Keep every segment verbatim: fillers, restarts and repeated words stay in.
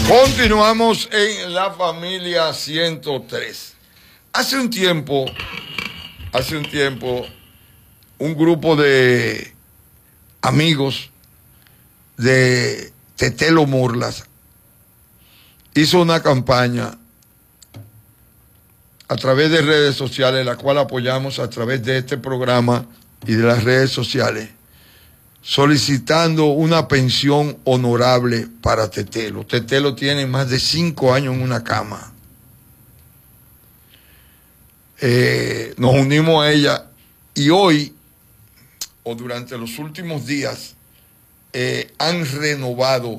Continuamos en La Familia ciento tres. Hace un tiempo, hace un tiempo, un grupo de amigos de Tetelo Morlas hizo una campaña a través de redes sociales, la cual apoyamos a través de este programa y de las redes sociales, solicitando una pensión honorable para Tetelo. Tetelo tiene más de cinco años en una cama. Eh, nos unimos a ella y hoy, o durante los últimos días, eh, han renovado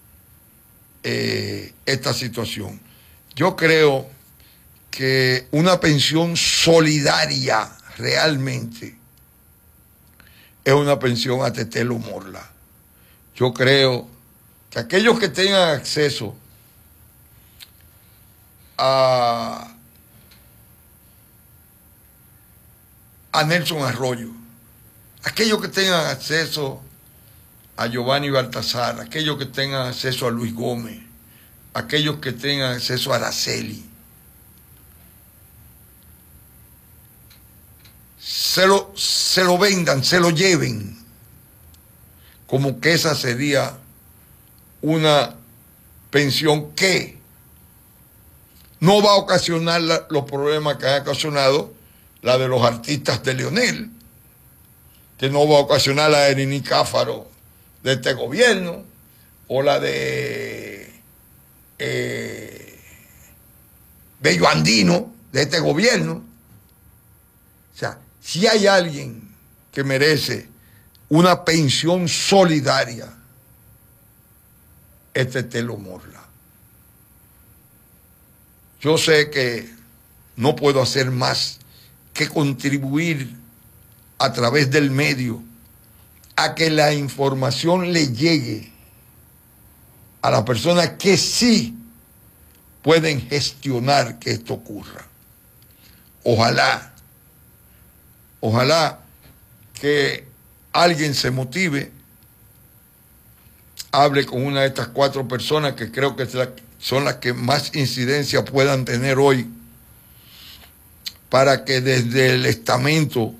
eh, esta situación. Yo creo que una pensión solidaria realmente es una pensión a Tetelo Morla. Yo creo que aquellos que tengan acceso a, a Nelson Arroyo, aquellos que tengan acceso a Giovanni Baltasar, aquellos que tengan acceso a Luis Gómez, aquellos que tengan acceso a Araceli, se lo, se lo vendan, se lo lleven, como que esa sería una pensión que no va a ocasionar la, los problemas que ha ocasionado la de los artistas de Leonel, que no va a ocasionar la de Nini Cáfaro de este gobierno, o la de eh, Bello Andino de este gobierno. O sea, si hay alguien que merece una pensión solidaria, es Tetelo Morla. Yo sé que no puedo hacer más que contribuir a través del medio a que la información le llegue a las personas que sí pueden gestionar que esto ocurra. Ojalá Ojalá que alguien se motive, hable con una de estas cuatro personas que creo que son las que más incidencia puedan tener hoy, para que desde el estamento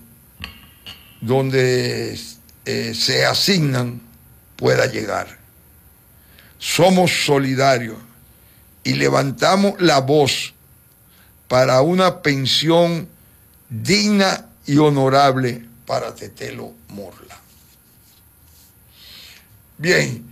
donde eh, se asignan pueda llegar. Somos solidarios y levantamos la voz para una pensión digna y honorable para Tetelo Morla. Bien.